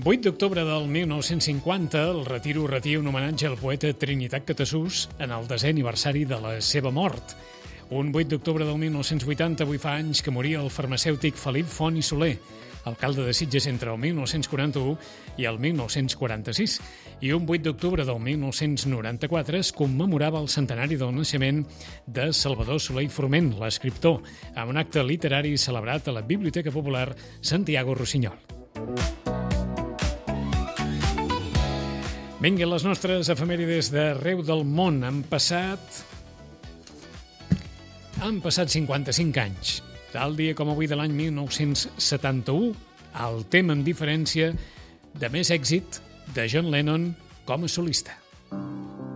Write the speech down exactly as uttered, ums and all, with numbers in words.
vuit d'octubre del mil nou-cents cinquanta, el Retiro retia un homenatge al poeta Trinitat Catasús en el desè aniversari de la seva mort. Un vuit d'octubre del mil nou-cents vuitanta, avui fa anys que moria el farmacèutic Felip Font i Soler, alcalde de Sitges entre el mil nou-cents quaranta-u i el mil nou-cents quaranta-sis. I un vuit d'octubre del mil nou-cents noranta-quatre es commemorava el centenari del naixement de Salvador Soler i Forment, l'escriptor, amb un acte literari celebrat a la Biblioteca Popular Santiago Rossinyol. Vinga, les nostres efemèrides d'arreu del món. Han passat... Han passat cinquanta-cinc anys. Tal dia com avui de l'any mil nou-cents setanta-u, el tema amb diferència de més èxit de John Lennon com a solista.